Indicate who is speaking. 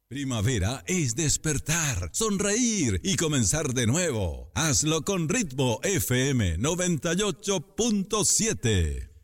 Speaker 1: Primavera es despertar, sonreír y comenzar de nuevo. Hazlo con Ritmo FM 98.7.